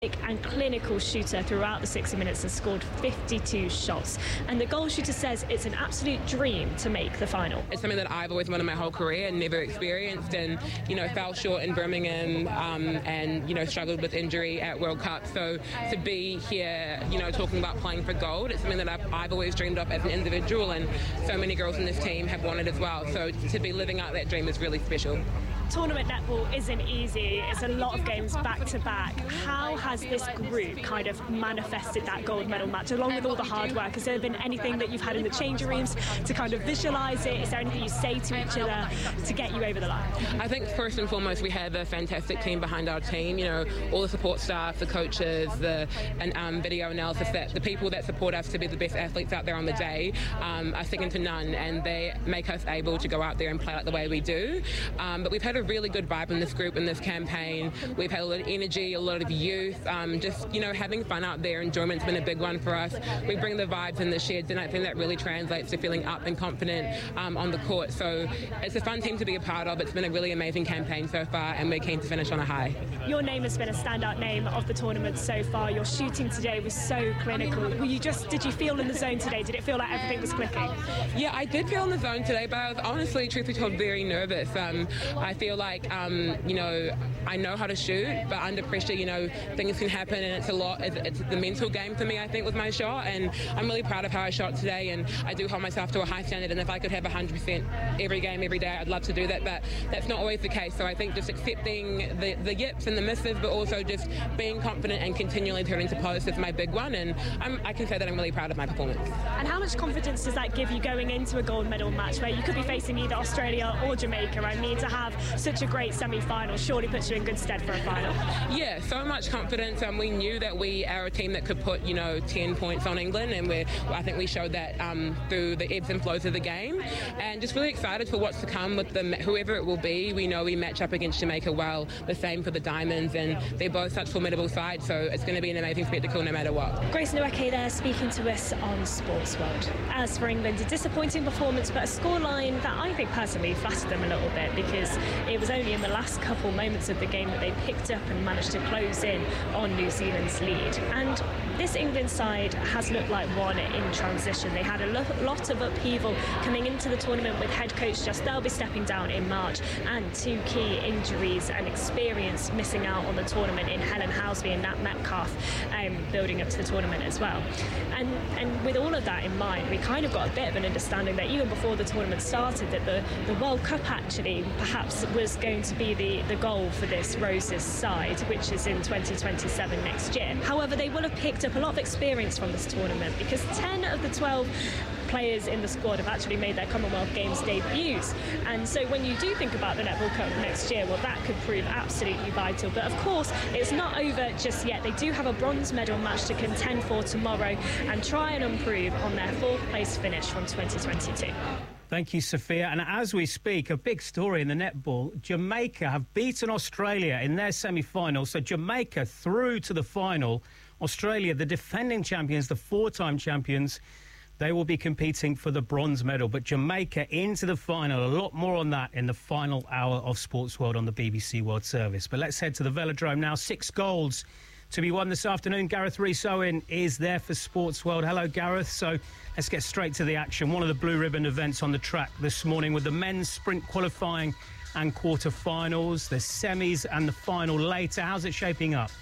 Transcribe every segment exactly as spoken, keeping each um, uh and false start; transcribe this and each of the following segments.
and clinical shooter throughout the sixty minutes and scored fifty-two shots. And the goal shooter says it's an absolute dream to make the final. It's something that I've always wanted my whole career and never experienced, and, you know, fell short in Birmingham um, and, you know, struggled with injury at World Cup. So to be here, you know, talking about playing for gold, it's something that I've, I've always dreamed of as an individual, and so many girls in this team have wanted as well. So to be living out that dream is really special. Tournament netball isn't easy. It's a lot of games back to back. How has this group kind of manifested that gold medal match along with all the hard work? Has there been anything that you've had in the changing rooms to kind of visualise it? Is there anything you say to each other to get you over the line? I think first and foremost we have a fantastic team behind our team. You know, all the support staff, the coaches, the and um, video analysis, that the people that support us to be the best athletes out there on the day um, are second to none, and they make us able to go out there and play like the way we do. Um, but we've had a really good vibe in this group, in this campaign. We've had a lot of energy, a lot of youth, um, just, you know, having fun out there. Enjoyment's been a big one for us. We bring the vibes in the sheds, and I think that really translates to feeling up and confident um, on the court. So it's a fun team to be a part of. It's been a really amazing campaign so far, and we're keen to finish on a high. Your name has been a standout name of the tournament so far. Your shooting today was so clinical. Were you just, did you feel in the zone today? Did it feel like everything was clicking? Yeah, I did feel in the zone today, but I was honestly, truth be told, very nervous. Um, I feel like, um, you know, I know how to shoot, but under pressure, you know, things can happen, and it's a lot. It's, it's the mental game for me, I think, with my shot, and I'm really proud of how I shot today, and I do hold myself to a high standard, and if I could have one hundred percent every game, every day, I'd love to do that, but that's not always the case. So I think just accepting the, the yips and the misses, but also just being confident and continually turning to post is my big one, and I'm, I can say that I'm really proud of my performance. And how much confidence does that give you going into a gold medal match where you could be facing either Australia or Jamaica? I mean, to have such a great semi-final surely puts you in good stead for a final. Yeah, so much confidence, and um, we knew that we are a team that could put, you know, ten points on England, and we're, well, I think we showed that um, through the ebbs and flows of the game, and just really excited for what's to come with the, whoever it will be. We know we match up against Jamaica well, the same for the Diamonds, and they're both such formidable sides, so it's going to be an amazing spectacle no matter what. Grace Nweke there speaking to us on Sports World. As for England, a disappointing performance, but a scoreline that I think personally flattered them a little bit, because it was only in the last couple moments of the game that they picked up and managed to close in on New Zealand's lead. And this England side has looked like one in transition. They had a lo- lot of upheaval coming into the tournament with head coach Just They'll be stepping down in March, and two key injuries and experience missing out on the tournament in Helen Housby and Nat Metcalf, um, building up to the tournament as well. And and with all of that in mind, we kind of got a bit of an understanding that even before the tournament started, that the, the World Cup actually perhaps was going to be the, the goal for this Roses side, which is in twenty twenty-seven next year. However, they will have picked up a lot of experience from this tournament, because ten of the twelve players in the squad have actually made their Commonwealth Games debuts. And so when you do think about the Netball Cup next year, well, that could prove absolutely vital. But of course, it's not over just yet. They do have a bronze medal match to contend for tomorrow and try and improve on their fourth place finish from twenty twenty-two. Thank you, Sophia. And as we speak, a big story in the netball. Jamaica have beaten Australia in their semi-final. So Jamaica through to the final. Australia, the defending champions, the four-time champions, they will be competing for the bronze medal. But Jamaica into the final. A lot more on that in the final hour of Sports World on the B B C World Service. But let's head to the Velodrome now. Six golds to be won this afternoon. Gareth Rees-Owen is there for Sports World. Hello, Gareth. So let's get straight to the action. One of the blue ribbon events on the track this morning with the men's sprint qualifying and quarter-finals, the semis and the final later. How's it shaping up?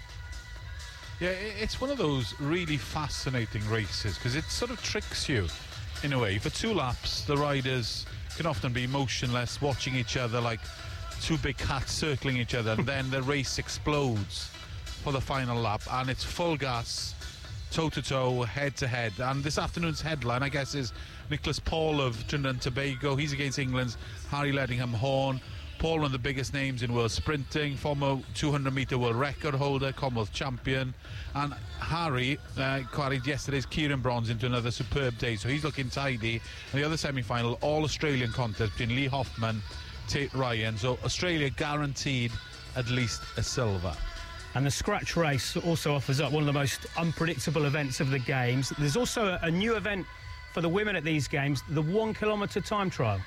Yeah, it's one of those really fascinating races because it sort of tricks you in a way. For two laps, the riders can often be motionless, watching each other like two big cats circling each other, and then the race explodes for the final lap, and it's full gas, toe-to-toe, head-to-head. And this afternoon's headline, I guess, is Nicholas Paul of Trinidad and Tobago. He's against England's Harry Ledingham-Horn. Paul, one of the biggest names in world sprinting, former two hundred metre world record holder, Commonwealth champion. And Harry uh, carried yesterday's Kieran bronze into another superb day, so he's looking tidy. And the other semi-final, all-Australian contest between Lee Hoffman, Tate Ryan. So Australia guaranteed at least a silver. And the scratch race also offers up one of the most unpredictable events of the Games. There's also a, a new event for the women at these Games, the one kilometre time trial.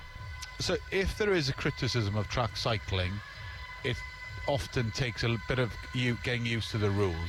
So if there is a criticism of track cycling, it often takes a bit of you getting used to the rules.